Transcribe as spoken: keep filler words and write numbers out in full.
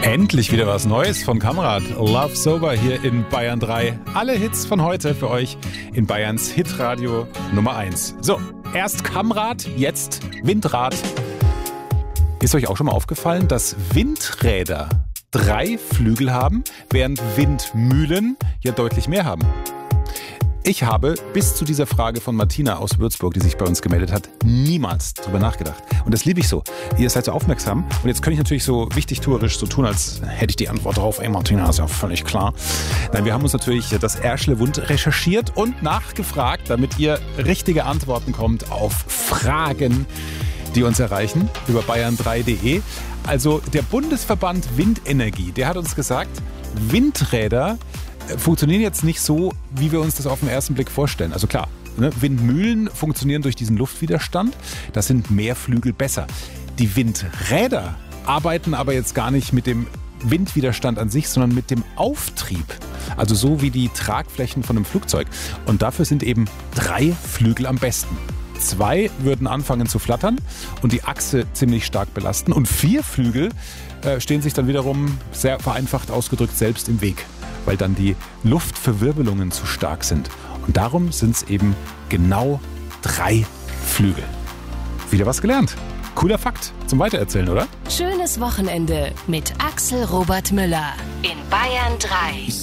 Endlich wieder was Neues von Kamrad. Love Sober hier in Bayern drei. Alle Hits von heute für euch in Bayerns Hitradio Nummer eins. So, erst Kamrad, jetzt Windrad. Ist euch auch schon mal aufgefallen, dass Windräder drei Flügel haben, während Windmühlen ja deutlich mehr haben? Ich habe bis zu dieser Frage von Martina aus Würzburg, die sich bei uns gemeldet hat, niemals drüber nachgedacht. Und das liebe ich so. Ihr seid so aufmerksam. Und jetzt könnte ich natürlich so wichtigtuerisch so tun, als hätte ich die Antwort drauf. Ey Martina, ist ja völlig klar. Nein, wir haben uns natürlich das Erschlewund recherchiert und nachgefragt, damit ihr richtige Antworten kommt auf Fragen, die uns erreichen über bayern drei punkt de. Also der Bundesverband Windenergie, der hat uns gesagt, Windräder funktionieren jetzt nicht so, wie wir uns das auf den ersten Blick vorstellen. Also klar, ne, Windmühlen funktionieren durch diesen Luftwiderstand. Da sind mehr Flügel besser. Die Windräder arbeiten aber jetzt gar nicht mit dem Windwiderstand an sich, sondern mit dem Auftrieb. Also so wie die Tragflächen von einem Flugzeug. Und dafür sind eben drei Flügel am besten. Zwei würden anfangen zu flattern und die Achse ziemlich stark belasten. Und vier Flügel äh, stehen sich dann wiederum, sehr vereinfacht ausgedrückt, selbst im Weg, weil dann die Luftverwirbelungen zu stark sind. Und darum sind es eben genau drei Flügel. Wieder was gelernt. Cooler Fakt zum Weitererzählen, oder? Schönes Wochenende mit Axel Robert Müller in Bayern drei.